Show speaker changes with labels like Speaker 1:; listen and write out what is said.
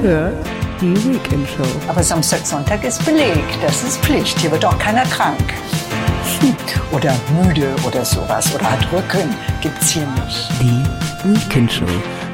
Speaker 1: hört die Weekend Show.
Speaker 2: Aber Samstag, Sonntag ist belegt. Das ist Pflicht. Hier wird auch keiner krank. Oder müde oder sowas. Oder hat Rücken. Gibt's hier nicht.
Speaker 1: Die Weekend Show